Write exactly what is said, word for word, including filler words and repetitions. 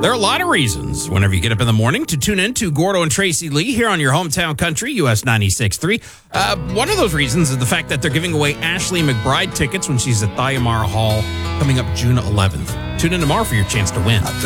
There are a lot of reasons whenever you get up in the morning to tune in to Gordo and Tracy Lee here on your hometown country, U S ninety-six point three. Uh, one of those reasons is the fact that they're giving away Ashley McBride tickets when she's at Thiamara Hall coming up June eleventh. Tune in tomorrow for your chance to win.